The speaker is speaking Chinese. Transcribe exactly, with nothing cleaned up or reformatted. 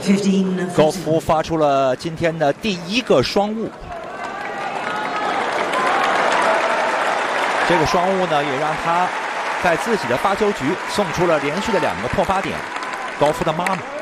高夫发出了今天的第一个双误，这个双误呢，也让他在自己的发球局送出了连续的两个破发点。高夫的妈妈